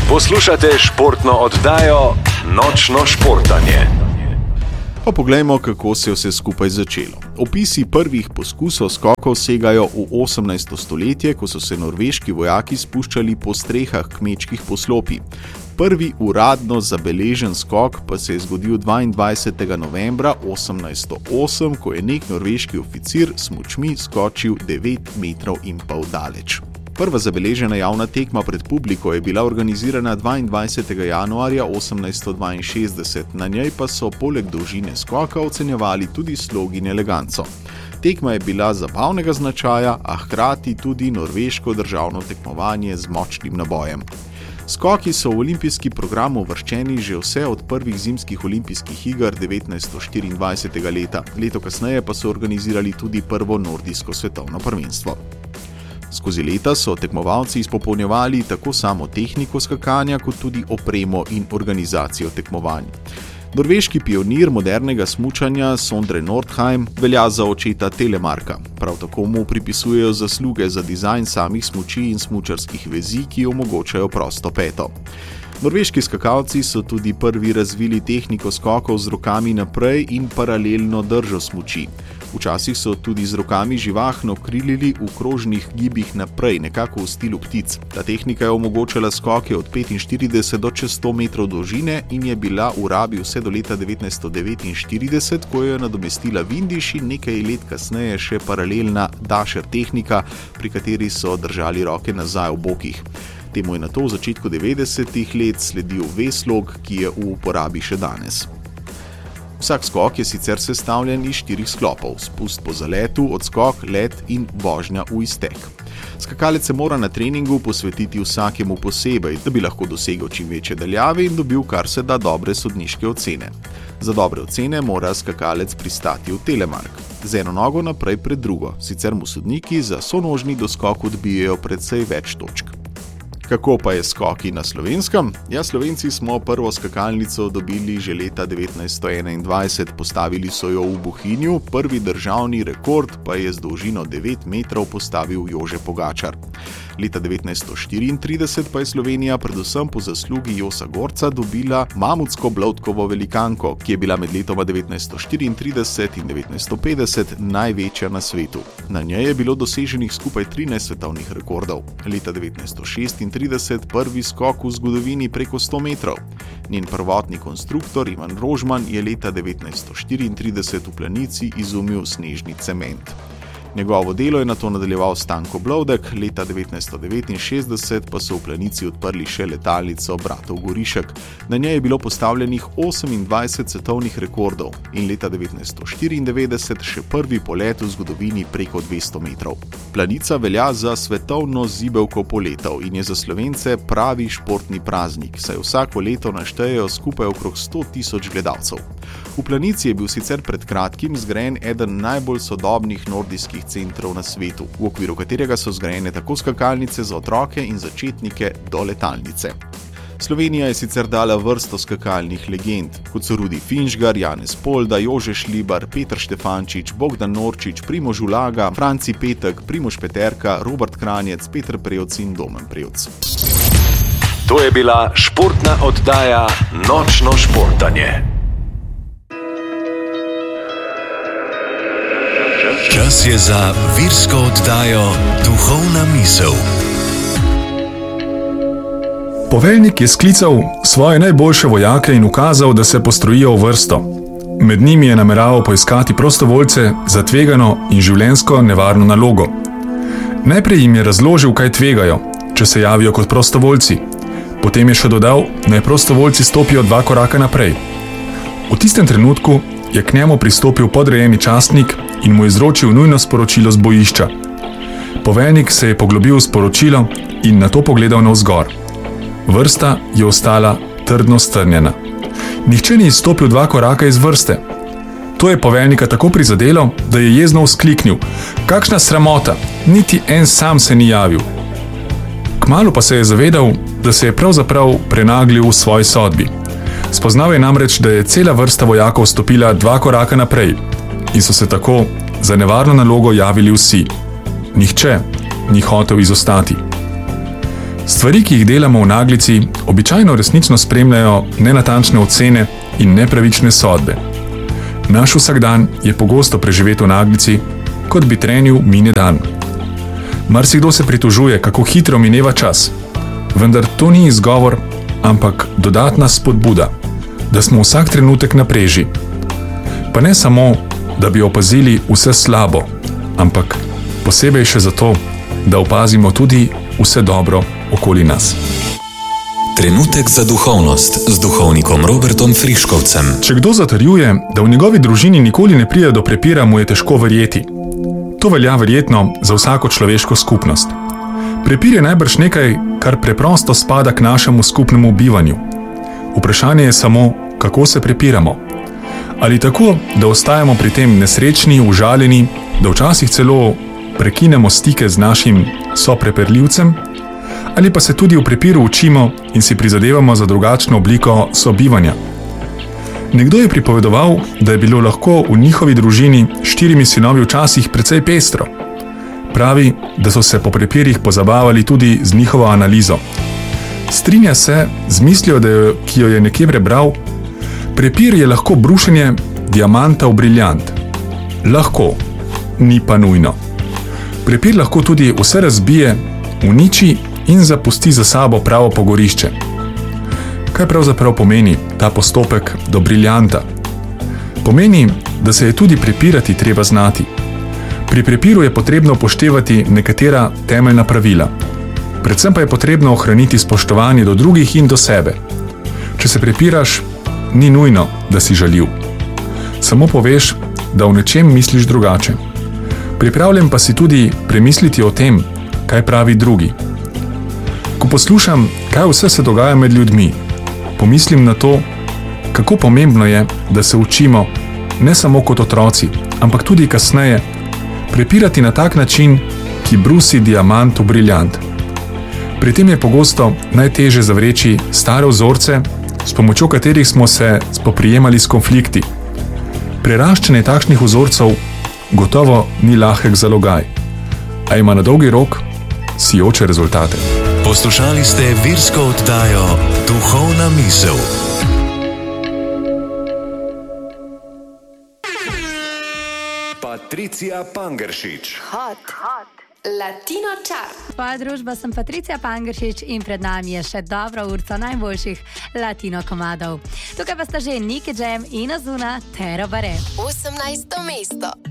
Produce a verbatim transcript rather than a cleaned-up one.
Poslušate športno oddajo Nočno športanje. Pa poglejmo, kako se je vse skupaj začelo. Opisi prvih poskusov skokov segajo v osemnajsto stoletje, ko so se norveški vojaki spuščali po strehah kmečkih poslopij. Prvi uradno zabeležen skok pa se je zgodil dvaindvajsetega novembra osemnajststo osem, ko je nek norveški oficir s smučmi skočil devet metrov in pol daleč. Prva zabeležena javna tekma pred publiko je bila organizirana dvaindvajsetega januarja osemnajststo dvainšestdeset, na njej pa so poleg dolžine skoka ocenjevali tudi slog in eleganco. Tekma je bila zabavnega značaja, a hkrati tudi norveško državno tekmovanje z močnim nabojem. Skoki so v olimpijski program uvrščeni že vse od prvih zimskih olimpijskih iger devetnajststo štiriindvajsetega leta, leto kasneje pa so organizirali tudi prvo nordijsko svetovno prvenstvo. Skozi leta so tekmovalci izpopolnjevali tako samo tehniko skakanja, kot tudi opremo in organizacijo tekmovanj. Norveški pionir modernega smučanja Sondre Norheim velja za očeta telemarka. Prav tako mu pripisujejo zasluge za dizajn samih smuči in smučarskih vezi, ki omogočajo prosto peto. Norveški skakalci so tudi prvi razvili tehniko skokov z rokami naprej in paralelno držo smuči. Včasih so tudi z rokami živahno krilili v krožnih gibih naprej, nekako v stilu ptic. Ta tehnika je omogočala skoke od petinštirideset do čez sto metrov dolžine in je bila v rabi vse do leta devetnajststo devetinštirideset, ko jo je nadomestila vindiš in nekaj let kasneje še paralelna dasher tehnika, pri kateri so držali roke nazaj v bokih. Temu je nato v začetku devetdesetih let sledil veslog, ki je v uporabi še danes. Vsak skok je sicer sestavljen iz štirih sklopov: spust po zaletu, odskok, let in vožnja v iztek. Skakalec se mora na treningu posvetiti vsakemu posebej, da bi lahko dosegel čim večje daljave in dobil kar se da dobre sodniške ocene. Za dobre ocene mora skakalec pristati v telemark, z eno nogo naprej pred drugo, sicer mu sodniki za sonožni doskok odbijejo precej več točk. Kako pa je skoki na Slovenskem? Ja, Slovenci smo prvo skakalnico dobili že leta devetnajststo enaindvajset, postavili so jo v Bohinju, prvi državni rekord pa je z dolžino devet metrov postavil Jože Pogačar. Leta devetnajststo štiriintrideset pa je Slovenija predvsem po zaslugi Josa Gorca dobila mamutsko Bloudkovo velikanko, ki je bila med letoma devetnajststo štiriintrideset in devetnajststo petdeset največja na svetu. Na njej je bilo doseženih skupaj trinajst svetovnih rekordov. Leta devetnajststo šestintrideset prvi skok v zgodovini preko sto metrov. Njen prvotni konstruktor Ivan Rožman je leta devetnajststo štiriintrideset v Planici izumil snežni cement. Njegovo delo je nato nadaljeval Stanko Bloudek, leta devetnajststo devetinšestdeset pa so v Planici odprli še letalnico bratov Gorišek. Na njej je bilo postavljenih osemindvajset svetovnih rekordov in leta devetnajststo štiriindevetdeset še prvi polet v zgodovini preko dvesto metrov. Planica velja za svetovno zibelko poletov in je za Slovence pravi športni praznik, saj vsako leto naštejejo skupaj okrog sto tisoč gledalcev. V Planici je bil sicer pred kratkim zgrajen eden najbolj sodobnih nordijskih centrov na svetu, v okviru katerega so zgrajene tako skakalnice za otroke in začetnike do letalnice. Slovenija je sicer dala vrsto skakalnih legend, kot so Rudi Finžgar, Janez Polda, Jože Šlibar, Peter Štefančič, Bogdan Norčič, Primož Ulaga, Franci Petek, Primož Peterka, Robert Kranjec, Peter Prevc in Domen Prevc. To je bila športna oddaja Nočno športanje. Čas je za virsko oddajo Duhovna misel. Poveljnik je sklical svoje najboljše vojake in ukazal, da se postrojijo v vrsto. Med njimi je nameraval poiskati prostovoljce za tvegano in življenjsko nevarno nalogo. Najprej jim je razložil, kaj tvegajo, če se javijo kot prostovoljci. Potem je še dodal, naj prostovoljci stopijo dva koraka naprej. V tistem trenutku je k njemu pristopil podrejeni častnik in mu izročil nujno sporočilo z bojišča. Poveljnik se je poglobil v sporočilo in nato pogledal navzgor. Vrsta je ostala trdno strnjena. Nihče ni izstopil dva koraka iz vrste. To je poveljnika tako prizadelo, da je jezno vzkliknil: kakšna sramota, niti en sam se ni javil. Kmalu pa se je zavedal, da se je pravzaprav prenaglil v svoji sodbi. Spoznal je namreč, da je cela vrsta vojakov stopila dva koraka naprej in so se tako za nevarno nalogo javili vsi. Nihče ni hotel izostati. Stvari, ki jih delamo v naglici, običajno resnično spremljajo nenatančne ocene in nepravične sodbe. Naš vsakdan je pogosto preživet v naglici, kot bi trenil mine dan. Marsikdo se pritožuje, kako hitro mineva čas, vendar to ni izgovor, ampak dodatna spodbuda, da smo vsak trenutek na preži. Pa ne samo, da bi opazili vse slabo, ampak posebej še zato, da opazimo tudi vse dobro okoli nas. Trenutek za duhovnost z duhovnikom Robertom Friškovcem. Če kdo zatrjuje, da v njegovi družini nikoli ne pride do prepira, mu je težko verjeti. To velja verjetno za vsako človeško skupnost. Prepir je najbrž nekaj, kar preprosto spada k našemu skupnemu bivanju. Vprašanje je samo, kako se prepiramo. Ali tako, da ostajamo pri tem nesrečni, užaljeni, da včasih celo prekinemo stike z našim sopreperljivcem, ali pa se tudi v prepiru učimo in si prizadevamo za drugačno obliko sobivanja. Nekdo je pripovedoval, da je bilo lahko v njihovi družini štirimi sinovi včasih precej pestro. Pravi, da so se po prepirih pozabavali tudi z njihovo analizo. Strinja se z mislijo, da jo, ki jo je nekje prebral: prepir je lahko brušenje diamanta v briljant. Lahko, ni pa nujno. Prepir lahko tudi vse razbije, uniči in zapusti za sabo pravo pogorišče. Kaj pravzaprav pomeni ta postopek do briljanta? Pomeni, da se je tudi prepirati treba znati. Pri prepiru je potrebno upoštevati nekatera temeljna pravila. Predvsem pa je potrebno ohraniti spoštovanje do drugih in do sebe. Če se prepiraš, ni nujno, da si žaljiv. Samo poveš, da v nečem misliš drugače. Pripravljen pa si tudi premisliti o tem, kaj pravi drugi. Ko poslušam, kaj vse se dogaja med ljudmi, pomislim na to, kako pomembno je, da se učimo, ne samo kot otroci, ampak tudi kasneje, prepirati na tak način, ki brusi diamant v briljant. Pri tem je pogosto najtežje zavreči stare vzorce, s pomočjo katerih smo se spoprijemali s konflikti. Preraščanje takšnih vzorcev gotovo ni lahek zalogaj, a ima na dolgi rok sijoče rezultate. Poslušali ste virsko oddajo Duhovna misel. Patricija Pangeršič. Hot, hot. Latino čar. Tvoja družba, sem Patricija Pangeršič in pred nami je še dobra urca najboljših latino komadov. Tukaj pa sta že Nicky Jam in Ozuna ter Obare. osemnajsto mesto.